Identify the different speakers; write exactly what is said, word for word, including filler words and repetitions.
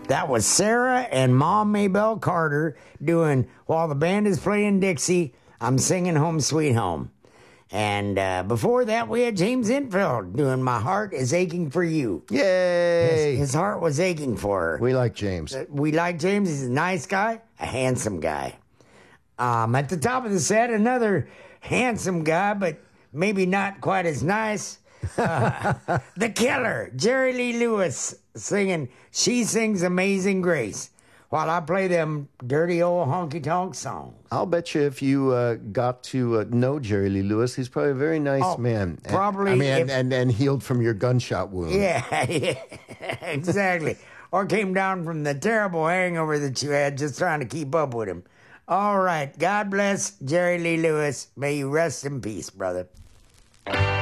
Speaker 1: That was Sarah and Mom Maybelle Carter doing While the Band is Playing Dixie, I'm Singing Home Sweet Home. And uh, before that, we had James Hetfield doing My Heart is Aching for You.
Speaker 2: Yay!
Speaker 1: His, his heart was aching for her.
Speaker 2: We like James.
Speaker 1: We like James. He's a nice guy, a handsome guy. Um, at the top of the set, another handsome guy, but maybe not quite as nice. Uh, the Killer, Jerry Lee Lewis, singing She Sings Amazing Grace, while I play them dirty old honky-tonk songs.
Speaker 2: I'll bet you if you uh, got to uh, know Jerry Lee Lewis, he's probably a very nice
Speaker 1: Oh,
Speaker 2: man.
Speaker 1: probably
Speaker 2: And, I mean,
Speaker 1: if-
Speaker 2: and, and, and healed from your gunshot wound.
Speaker 1: Yeah, yeah, exactly. Or came down from the terrible hangover that you had just trying to keep up with him. All right. God bless Jerry Lee Lewis. May you rest in peace, brother.